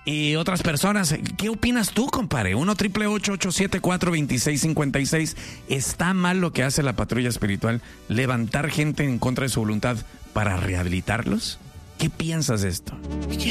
y otras personas. ¿Qué opinas tú, compadre? 1-888-874-2656. ¿Está mal lo que hace la patrulla espiritual? ¿Levantar gente en contra de su voluntad para rehabilitarlos? ¿Qué piensas de esto?